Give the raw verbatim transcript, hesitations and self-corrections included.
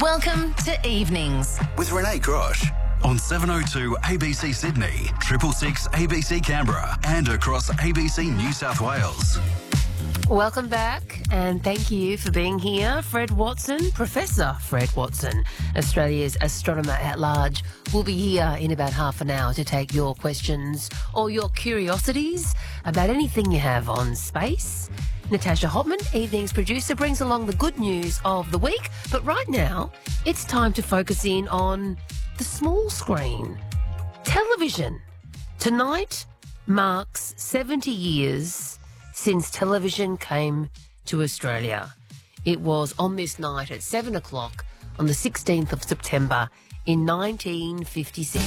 Welcome to Evenings with Renee Grosh on seven oh two A B C Sydney, triple six A B C Canberra and across A B C New South Wales. Welcome back and thank you for being here. Fred Watson, Professor Fred Watson, Australia's astronomer at large, will be here in about half an hour to take your questions or your curiosities about anything you have on space. Natasha Hopman, Evening's producer, brings along the good news of the week. But right now, it's time to focus in on the small screen. Television. Tonight marks seventy years since television came to Australia. It was on this night at seven o'clock on the sixteenth of September in nineteen fifty-six.